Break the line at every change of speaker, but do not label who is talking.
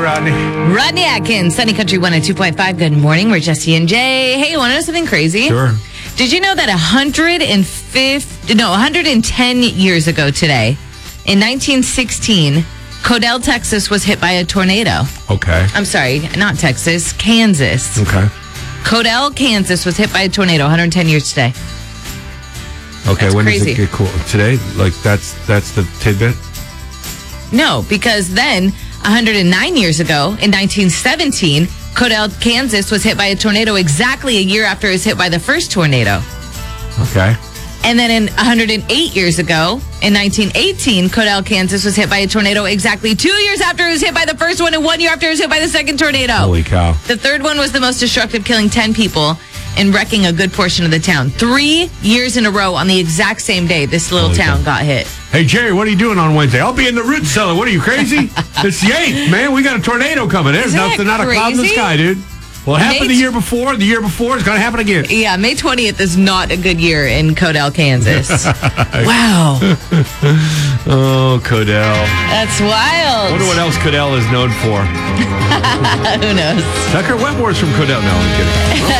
Rodney.
Rodney Atkins, Sunny Country 102.5. Good morning. We're Jesse and Jay. Hey, you want to know something crazy?
Sure.
Did you know that 110 years ago today, in 1916, Codell, Texas was hit by a tornado?
Okay.
I'm sorry, not Texas, Kansas.
Okay.
Codell, Kansas was hit by a tornado 110 years today.
Okay,
That's
when
crazy.
does it get cool? Today? Like, that's the tidbit?
No, because then 109 years ago, in 1917, Codell, Kansas was hit by a tornado exactly a year after it was hit by the first tornado.
Okay.
And then in 108 years ago, in 1918, Codell, Kansas was hit by a tornado exactly 2 years after it was hit by the first one and 1 year after it was hit by the second tornado.
Holy cow.
The third one was the most destructive, killing 10 people and wrecking a good portion of the town. 3 years in a row on the exact same day, this little
Holy
town
cow.
got hit.
Hey, Jerry, what are you doing on Wednesday? I'll be in the root cellar. What are you, crazy? It's the 8th, man. We got a tornado coming. There's
Isn't that
not a cloud in the
crazy?
sky, dude. Well, it happened the year before. The year before, it's going to happen again.
Yeah, May 20th is not a good year in Codell, Kansas. Wow.
Oh, Codell.
That's
I
wild.
wonder what else Codell is known for.
Who knows?
Tucker Wentworth's from Codell. No, I'm kidding.